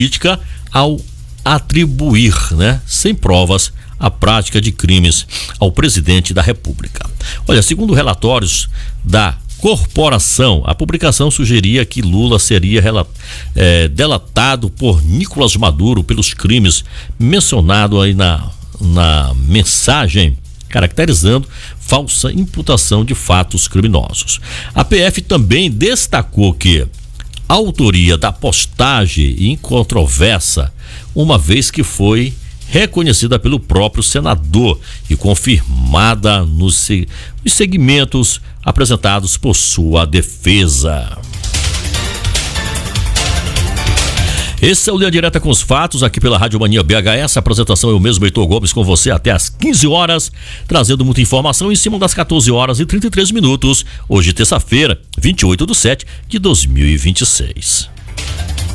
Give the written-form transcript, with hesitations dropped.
política ao atribuir, sem provas, a prática de crimes ao presidente da República. Olha, segundo relatórios da corporação, a publicação sugeria que Lula seria delatado por Nicolás Maduro pelos crimes mencionados aí na mensagem, caracterizando falsa imputação de fatos criminosos. A PF também destacou que a autoria da postagem incontroversa, uma vez que foi reconhecida pelo próprio senador e confirmada nos segmentos apresentados por sua defesa. Esse é o Linha Direta com os fatos, aqui pela Rádio Mania BHS. A apresentação é o mesmo, Heitor Gomes, com você até às 15 horas, trazendo muita informação em cima das 14 horas e 33 minutos. Hoje, terça-feira, 28/7/2026.